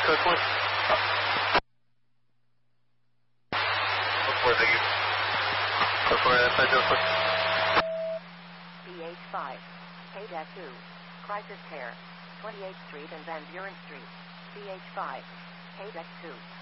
code for? Before they before FI 04. BH5, KDAC2, Crisis Care, 28th Street and Van Buren Street, BH5, KDAC2.